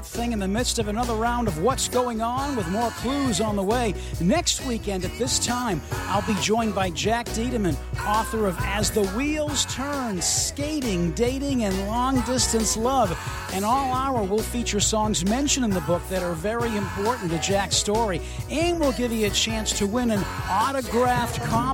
thing in the midst of another round of What's Going On with more clues on the way. Next weekend at this time, I'll be joined by Jack Diedemann, author of As the Wheels Turn, Skating, Dating, and Long-Distance Love. And all hour will feature songs mentioned in the book that are very important to Jack's story. And we'll give you a chance to win an autographed copy